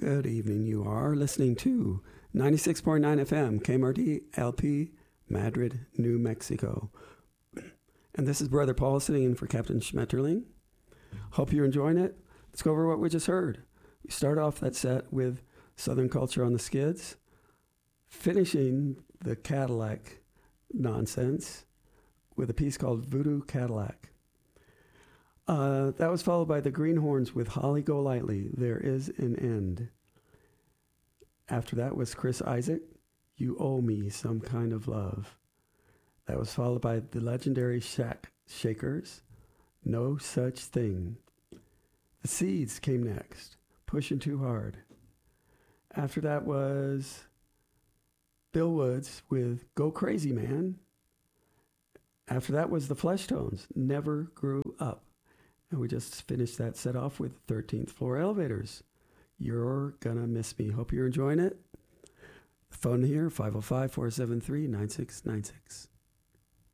Good evening. You are listening to 96.9 FM, KMRD LP, Madrid, New Mexico. And this is Brother Paul sitting in for Captain Schmetterling. Hope you're enjoying it. Let's go over what we just heard. We start off that set with Southern Culture on the Skids, finishing the Cadillac nonsense with a piece called Voodoo Cadillac. That was followed by the Greenhorns with Holly Golightly, There Is an End. After that was Chris Isaak, You Owe Me Some Kind of Love. That was followed by the legendary Shack Shakers, No Such Thing. The Seeds came next, Pushing Too Hard. After that was Bill Woods with Go Crazy Man. After that was the Fleshtones, Never Grew Up. And we just finished that set off with 13th Floor Elevators. You're Gonna Miss Me. Hope you're enjoying it. The phone here, 505-473-9696.